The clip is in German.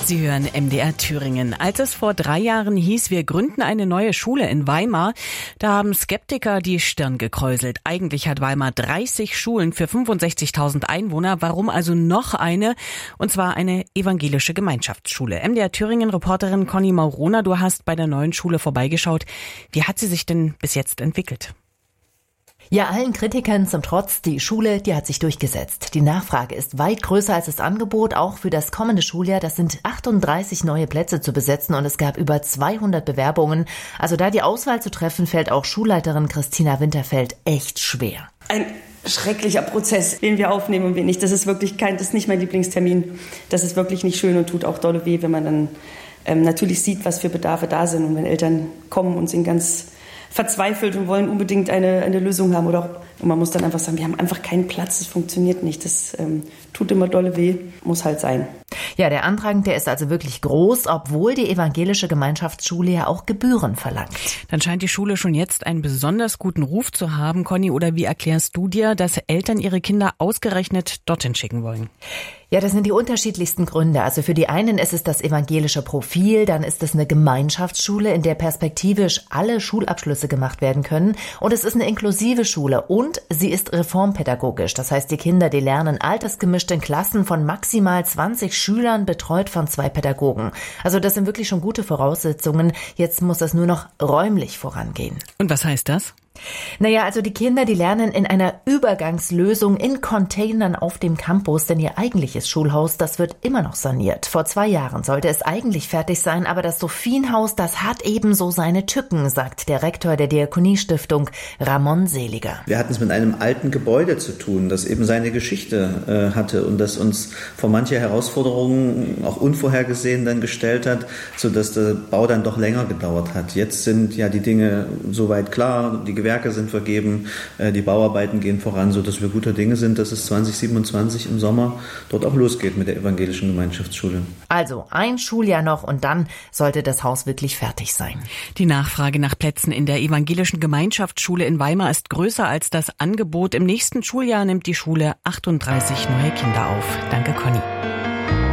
Sie hören MDR Thüringen. Als es vor 3 Jahren hieß, wir gründen eine neue Schule in Weimar, da haben Skeptiker die Stirn gekräuselt. Eigentlich hat Weimar 30 Schulen für 65.000 Einwohner. Warum also noch eine? Und zwar eine evangelische Gemeinschaftsschule. MDR Thüringen-Reporterin Conny Maurona, du hast bei der neuen Schule vorbeigeschaut. Wie hat sie sich denn bis jetzt entwickelt? Ja, allen Kritikern zum Trotz, die Schule, die hat sich durchgesetzt. Die Nachfrage ist weit größer als das Angebot, auch für das kommende Schuljahr. Das sind 38 neue Plätze zu besetzen und es gab über 200 Bewerbungen. Also da die Auswahl zu treffen, fällt auch Schulleiterin Christina Winterfeld echt schwer. Ein schrecklicher Prozess, wen wir aufnehmen und wen nicht. Das ist nicht mein Lieblingstermin. Das ist wirklich nicht schön und tut auch dolle weh, wenn man dann natürlich sieht, was für Bedarfe da sind. Und wenn Eltern kommen und sind ganz verzweifelt und wollen unbedingt eine Lösung haben. Und man muss dann einfach sagen, wir haben einfach keinen Platz, es funktioniert nicht. Das tut immer dolle weh, muss halt sein. Ja, der Andrang, der ist also wirklich groß, obwohl die evangelische Gemeinschaftsschule ja auch Gebühren verlangt. Dann scheint die Schule schon jetzt einen besonders guten Ruf zu haben, Conny. Oder wie erklärst du dir, dass Eltern ihre Kinder ausgerechnet dorthin schicken wollen? Ja, das sind die unterschiedlichsten Gründe. Also für die einen ist es das evangelische Profil, dann ist es eine Gemeinschaftsschule, in der perspektivisch alle Schulabschlüsse gemacht werden können. Und es ist eine inklusive Schule und sie ist reformpädagogisch. Das heißt, die Kinder, die lernen altersgemischt in Klassen von maximal 20 Schülern, betreut von 2 Pädagogen. Also das sind wirklich schon gute Voraussetzungen. Jetzt muss das nur noch räumlich vorangehen. Und was heißt das? Naja, also die Kinder, die lernen in einer Übergangslösung in Containern auf dem Campus, denn ihr eigentliches Schulhaus, das wird immer noch saniert. Vor 2 Jahren sollte es eigentlich fertig sein, aber das Sophienhaus, das hat ebenso seine Tücken, sagt der Rektor der Diakoniestiftung, Ramon Seliger. Wir hatten es mit einem alten Gebäude zu tun, das eben seine Geschichte hatte und das uns vor manche Herausforderungen auch unvorhergesehen dann gestellt hat, sodass der Bau dann doch länger gedauert hat. Jetzt sind ja die Dinge soweit klar, die Werke sind vergeben, die Bauarbeiten gehen voran, sodass wir guter Dinge sind, dass es 2027 im Sommer dort auch losgeht mit der evangelischen Gemeinschaftsschule. Also ein Schuljahr noch und dann sollte das Haus wirklich fertig sein. Die Nachfrage nach Plätzen in der evangelischen Gemeinschaftsschule in Weimar ist größer als das Angebot. Im nächsten Schuljahr nimmt die Schule 38 neue Kinder auf. Danke, Conny.